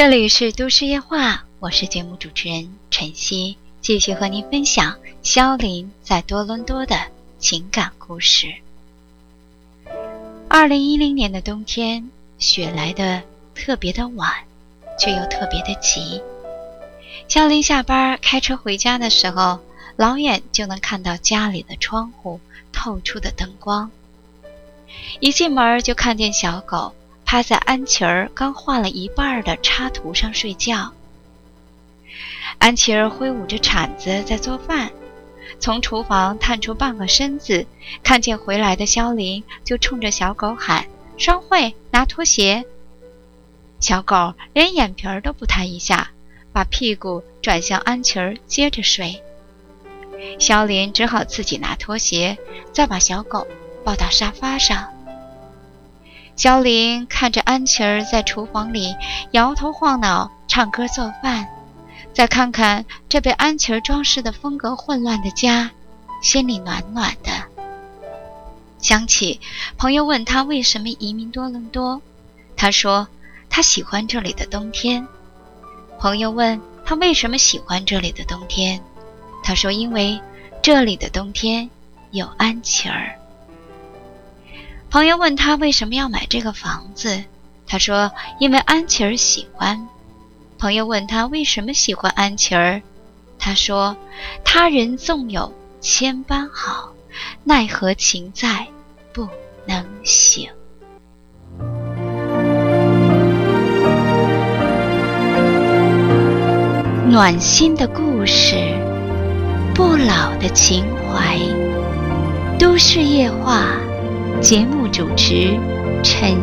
这里是都市夜话，我是节目主持人晨曦，继续和您分享萧琳在多伦多的情感故事。2010年的冬天，雪来得特别的晚，却又特别的急。萧琳下班开车回家的时候，老远就能看到家里的窗户透出的灯光。一进门就看见小狗趴在安琪儿刚画了一半的插图上睡觉。安琪儿挥舞着铲子在做饭，从厨房探出半个身子，看见回来的萧琳，就冲着小狗喊：双慧，拿拖鞋。小狗连眼皮儿都不抬一下，把屁股转向安琪儿接着睡。萧琳只好自己拿拖鞋，再把小狗抱到沙发上。萧琳看着安琪儿在厨房里摇头晃脑唱歌做饭，再看看这被安琪儿装饰的风格混乱的家，心里暖暖的。想起朋友问他为什么移民多伦多，他说他喜欢这里的冬天。朋友问他为什么喜欢这里的冬天，他说因为这里的冬天有安琪儿。朋友问他为什么要买这个房子，他说因为安琪儿喜欢。朋友问他为什么喜欢安琪儿，他说他人纵有千般好，奈何情在不能醒。暖心的故事，不老的情怀，都市夜话，节目主持陈